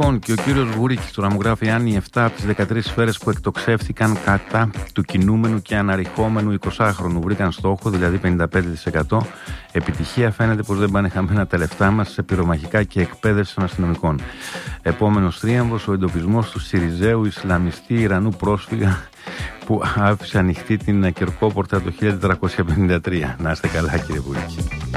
Λοιπόν, και ο κύριος Βουρίκης τώρα μου γράφει: αν οι 7 από τις 13 σφαίρες που εκτοξεύθηκαν κατά του κινούμενου και αναρριχόμενου 20χρονου βρήκαν στόχο, δηλαδή 55%, επιτυχία, φαίνεται πως δεν πάνε χαμένα τα λεφτά μας σε πυρομαχικά και εκπαίδευση των αστυνομικών. Επόμενος τρίαμβος, ο εντοπισμός του Σιριζέου Ισλαμιστή Ιρανού πρόσφυγα που άφησε ανοιχτή την Κερκόπορτα το 1453. Να είστε καλά, κύριε Βουρίκη.